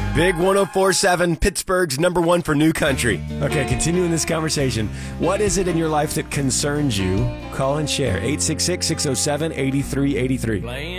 Big 104.7, Pittsburgh's number one for new country. Okay, continuing this conversation. What is it in your life that concerns you? Call and share. 866-607-8383.